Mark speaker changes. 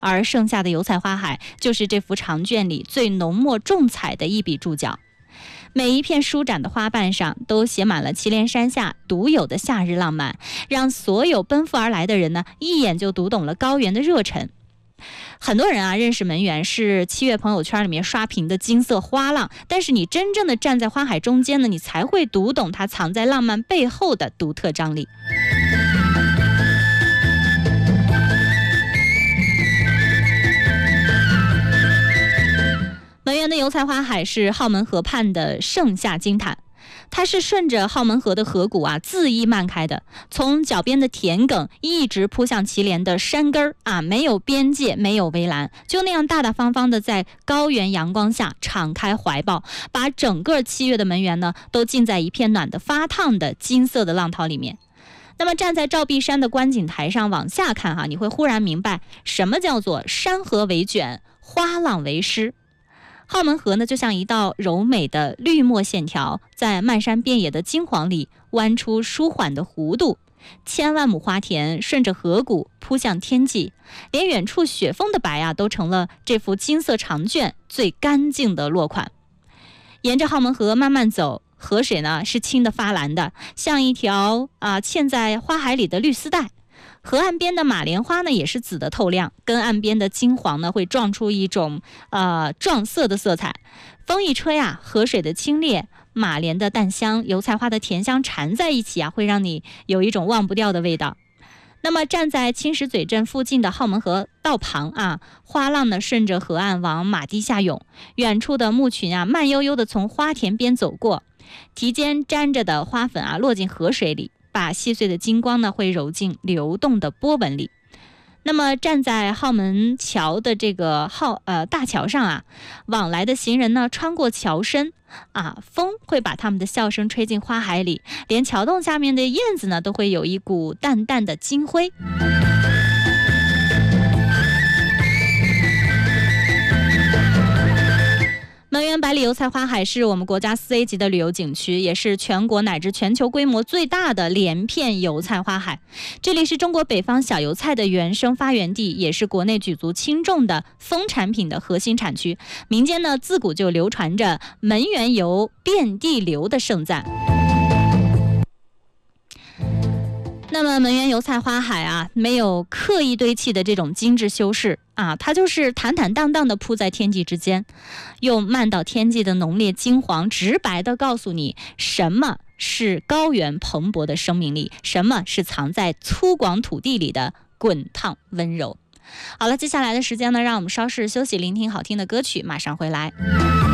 Speaker 1: 而盛夏的油菜花海就是这幅长卷里最浓墨重彩的一笔注脚。每一片舒展的花瓣上都写满了祁连山下独有的夏日浪漫，让所有奔赴而来的人呢，一眼就读懂了高原的热忱。很多人认识门源是7月朋友圈里面刷屏的金色花浪，但是你真正的站在花海中间呢，你才会读懂它藏在浪漫背后的独特张力。门源的油菜花海是浩门河畔的盛夏金毯，它是顺着浩门河的河谷恣意漫开的，从脚边的田埂一直扑向祁连的山根没有边界，没有围栏，就那样大大方方的在高原阳光下敞开怀抱，把整个7月的门源呢都浸在一片暖得发烫的金色的浪涛里面。那么站在照壁山的观景台上往下看你会忽然明白什么叫做山河为卷，花浪为诗。浩门河呢，就像一道柔美的绿墨线条，在漫山遍野的金黄里弯出舒缓的弧度，千万亩花田顺着河谷扑向天际，连远处雪峰的白都成了这幅金色长卷最干净的落款。沿着浩门河慢慢走，河水呢是清的发蓝的，像一条嵌在花海里的绿丝带。河岸边的马莲花呢也是紫的透亮，跟岸边的金黄呢会撞出一种撞色的色彩。风一吹河水的清冽，马莲的淡香，油菜花的甜香缠在一起会让你有一种忘不掉的味道。那么站在青石嘴镇附近的浩门河道旁花浪呢顺着河岸往马堤下涌，远处的牧群慢悠悠地从花田边走过，蹄尖沾着的花粉落进河水里，把细碎的金光呢会揉进流动的波纹里。那么站在浩门桥的这个大桥上往来的行人呢穿过桥身风会把他们的笑声吹进花海里，连桥洞下面的燕子呢都会有一股淡淡的金辉。门源百里油菜花海是我们国家4A 级的旅游景区，也是全国乃至全球规模最大的连片油菜花海。这里是中国北方小油菜的原生发源地，也是国内举足轻重的蜂产品的核心产区。民间呢自古就流传着门源油遍地流的盛赞。那么门源油菜花海没有刻意堆砌的这种精致修饰它就是坦坦荡荡的铺在天际之间，用漫到天际的浓烈金黄直白的告诉你什么是高原蓬勃的生命力，什么是藏在粗犷土地里的滚烫温柔。好了，接下来的时间呢，让我们稍事休息，聆听好听的歌曲，马上回来。